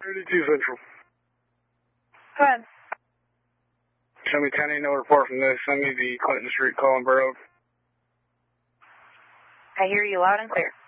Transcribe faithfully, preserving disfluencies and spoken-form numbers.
thirty-two Central. Go ahead. Show me ten, no report from this. Send me the Clinton Street call and Borough. I hear you loud and clear.